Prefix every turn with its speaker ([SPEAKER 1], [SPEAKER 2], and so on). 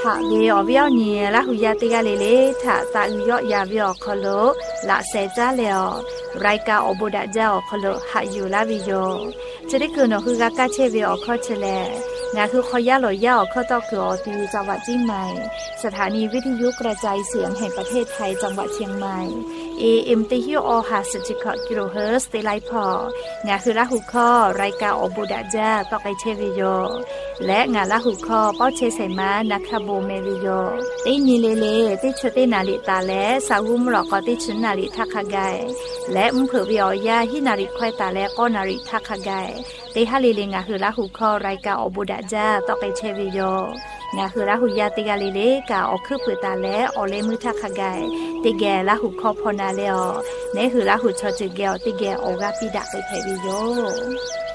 [SPEAKER 1] ะเวอวิอนีละหุยาติกาเลทะตาอุยอยาวิอคโลละเซจาเลอไรกาอบุดะเจ้าคโลหะอยู่ลาวิโยจะได้คือนคือกากาเชวิอคอเชเลงาคือคอยาลอยาข้อต่อคืออตีจังหวัดเชียงใหม่สถานีวิทยุกระจายเสียงแห่งประเทศไทยจังหวัดเชียงใหม่ AM ติฮิโอ50กิโลเฮิรตซ์เตไลพองาคือละหุข้อรายการอบุดะจ้าต่อไปเชวิโยและงาละหุข้อเป้าเชไซมานักโบเมวิโยตินีเลติชตินาลิตาและสาวุมหลอกก็ติชนาลิทักขกายและมุเผวิอยาฮินาริควายตาและก็นาริทักขกายติฮาลิเลงาคือละหุข้อรายการอบุดะจ้าต่อไปเชวิโยงาคือละหุยาติกาเลกาอคือเปตาและอเลมุทักขกายติแกละหุข้อพนาเลอเนคือละหุชอจิแกวติแกออกาปิดะไปเทวิโย